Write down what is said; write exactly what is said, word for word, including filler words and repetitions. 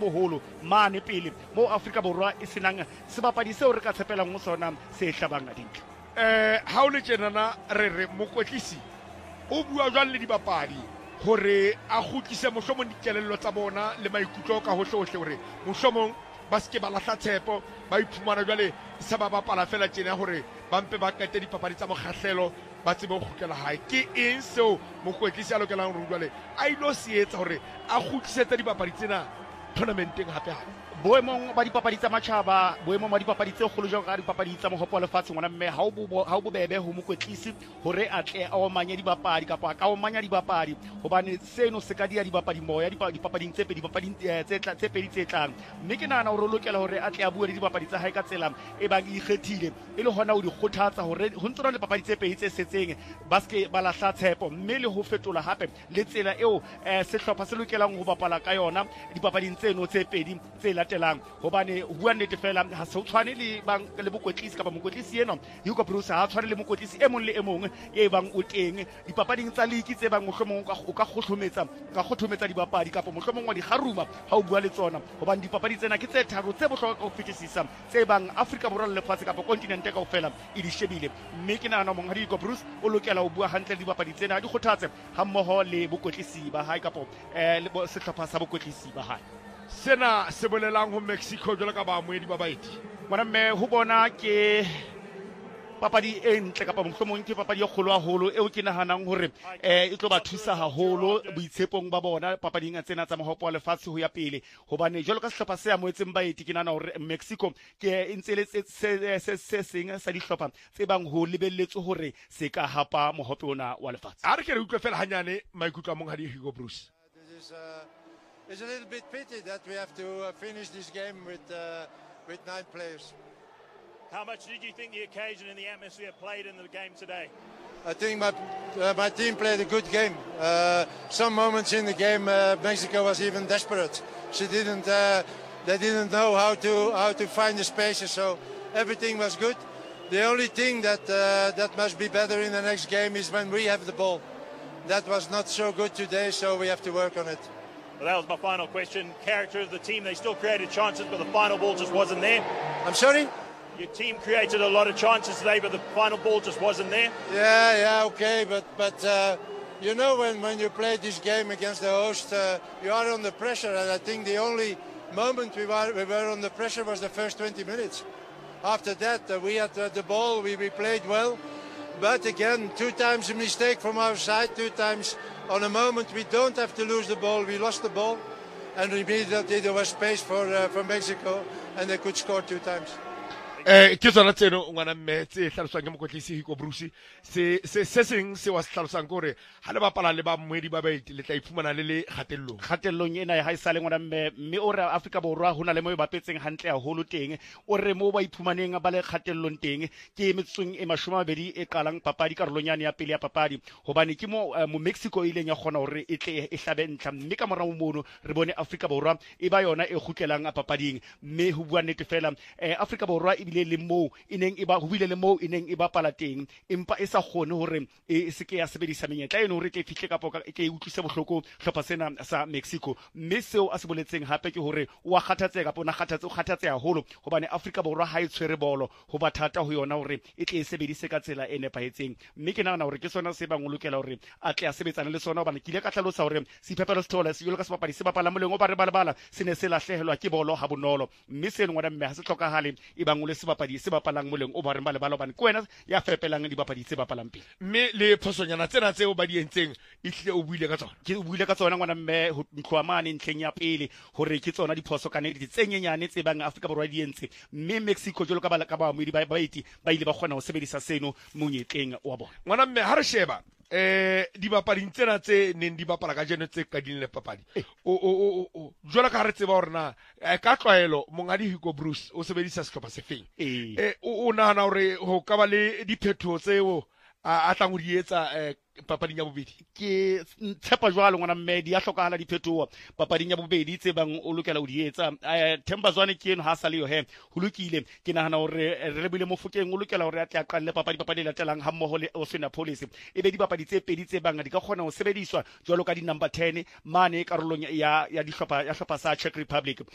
boholo mane pele mo Afrika Borwa e senang sebapadi seo re ka tshepelang mo sona se hlabang dintle. eh ha o le tjenana re re mokwetlisi o bua jwang le dibapadi hore a kgutlise mohlomong dikelello tsa bona le maikutlo ka hohle hohle hore mohlomong ba se ke ba lahla tshepo ba iphumana jwale sa ba bapala fela tjena hore ba mpe ba qete dipapadi tsa mokgahlelo ba tsebe ho kgutlela hae. Ke eng seo mokwetlisi a lokelang hore jwale a ilo se etsa hore a kgutlisetse dibapadi tsena tournamenteng hape hape? Boemong ba dipapadi tsa matjhaba, boemong ba dipapadi tse kgolo jwalo ka dipapadi tsa mohopo wa lefatshe ngwana mme ha o ha o bobebe ho mokwetlisi hore a tle a omanya dibapadi kapa a ka omanya dibapadi hobane seno se ka dia dibapadi moya dipapading tse pedi dipapading tse tla tse pedi tse tlang. Mme ke nahana hore o lokela hore a tle a bue le dibapadi tsa hae ka tsela e bang e ikgethile e le hona o di kgothatsa hore ho ntse le papadi tse pedi tse setseng ba ske ba lahla tshepo mme le ho fetola hape le tsela eo sehlopha se lokelang ho bapala ka yona dipapading tseno tse pedi tse latelang hobane ho bua nnete fela ha se o tshwane le bang le mokwetlisi kapa mokwetlisi ena Hugo Broos ha tshwane le mokwetlisi e mong le e mong e bang o teng dipapading tsa league tse bang mohlomong o ka kgothometsa ka kgothometsa dibapadi kapa mohlomong wa di kgaruma ha o bua le tsona hobane dipapadi tsena ke tse tharo tse bohlokwa ka ho fetisisa tse bang Afrika Borwa le lefatshe kapa kontinente kaofela e di shebile. Mme ke nahana mong ha Hugo Broos o lokela ho bua hantle le dibapadi tsena di kgothatse ha mmoho le bokwetlisi ba hae kapa eh le sehlopha sa bokwetlisi ba hae. Sena se bolelang ho Mexico jwalo ka baamohedi ba baeti ngwana mme ho bona ke papadi e ntle kapa mohlomong ke papadi e kgolo haholo eo ke nahanang hore eh e tlo ba thusa haholo boitshepong ba bona papading tsena tsa mohopo wa lefatshe ho ya pele hobane jwalo ka sehlopha se amoetseng baeti ke nahana hore Mexico ke entse le se se seng sa dihlopha tse bang ho lebelletswe hore se ka hapa mohope ona wa lefatshe. A re ke re utlwe fela hanyane maikutlo a monghadi Hugo Broos. It's a little bit pity that we have to uh, finish this game with uh, with nine players. How much did you think the occasion and the atmosphere played in the game today? I think my uh, my team played a good game. Uh, some moments in the game, uh, Mexico was even desperate. She didn't uh, they didn't know how to how to find the spaces. So everything was good. The only thing that uh, that must be better in the next game is when we have the ball. That was not so good today, so we have to work on it. Well, that was my final question. Character of the team, they still created chances, but the final ball just wasn't there. I'm sorry? Your team created a lot of chances today, but the final ball just wasn't there. Yeah, yeah, okay, but but uh, you know when, when you play this game against the host, uh, you are under pressure, and I think the only moment we were, we were under pressure was the first twenty minutes. After that, uh, we had uh, the ball, we, we played well, but again, two times a mistake from our side, two times on a moment we don't have to lose the ball, we lost the ball, and immediately there was space for uh, for Mexico, and they could score two times. Eh ke tsona tseno ngwana mme tse hlalosang ke mokwetlisi Hugo Broos se se se seng se wa se hlalosang gore ha le bapala le ba mmedi ba baeti le tla ifumana le le khatellong khatellong ena ha isale ngwana mme mme o re Afrika Borwa hona le mo ba petseng hantle haholo teng o re mo ba iphumaneng ba le khatellong teng ke metsong e mashomabedi e qalang papadi karolonyane ya pele ya papadi hobane ke mo mo Mexico ile nya kgona hore e tle e hlabe ntla mme ka morao mono re bone Afrika Borwa e ba yona e khutlelang a papading mme ho bua nnete fela Afrika Borwa le mo ineng e ba ho bile le mo ineng e bapala teng empa e sa kgone hore e se ke ya sebedisa menyetla eno hore ke fihle kapo ke e utlwise bohloko hlopha sena sa Mexico mme seo a se boletseng hape ke hore wa kgathatse kapo na kgathatse o kgathatse haholo hobane Afrika Borwa ha e tshwere bolo ho ba thata ho yona hore e tle e sebedise ka tsela e nepahetseng mme ke nahana hore ke sona se bang o lokela hore a tle a sebetsana le sona hobane ke ile ka tlhalosa hore sephepelo se thola se yo ka se bapadi se bapala moleng o ba re balabala se ne se lahlehelwa ke bolo ha bonolo mme se ngwana mme ha se tlhokahale e bang o le sebapadi se bapalang moleng o ba re balabala hobane ke wena ya fepelang dibapadi tse bapalang pele mme le phosonyana tsena tseo ba di entseng e hle o buile ka tsona ke o buile ka tsona ngwana mme ho ntlhoamane ntleng ya pele hore ke tsona diphoso ka ne di tsenyenyane tse bang Afrika Borwa di entse mme Mexico jolo ka bala ka ba mo di ba baiti ba ile ba kgona ho sebedisa seno monyetleng wa bona ngwana mme ha re sheba eh dibapadi tsena tse neng di bapala ka jeno tse ka dinle papadi o o o jwala ka re tseba hore na ka tlwaelo mongadi Hugo Broos o sebedisa sehlopha se feng eh o nahana hore ho ka ba le diphetho tseo a tlang ho di etsa papading ya bobedi ke tshepa jwalo ngwana mme di a hlokahala diphetoho papading ya bobedi tse bang o lokela ho di etsa Themba Zwane ke eno ha sa le yo he ho lokile ke nahana hore re bile mo Fokeng o lokela hore a tle a qalle papadi papadi la telang ha mmoho le Osina Police e be di papadi tse pedi tse bang di ka kgona ho sebediswa jwalo ka di number ten mane karolong ya ya dihlopha ya hlopha sa Czech Republic